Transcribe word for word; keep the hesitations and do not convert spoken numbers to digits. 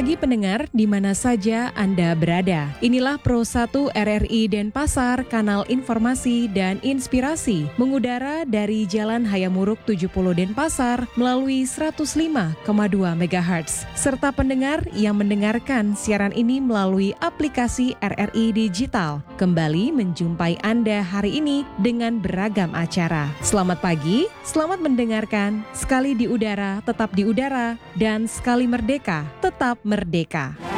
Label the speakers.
Speaker 1: pagi pendengar, di mana saja Anda berada. Inilah Pro satu R R I Denpasar, kanal informasi dan inspirasi, mengudara dari Jalan Hayamuruk tujuh puluh Denpasar melalui seratus lima koma dua megahertz. Serta pendengar yang mendengarkan siaran ini melalui aplikasi R R I Digital. Kembali menjumpai Anda hari ini dengan beragam acara. Selamat pagi, selamat mendengarkan. Sekali di udara, tetap di udara, dan sekali merdeka, tetap merdeka.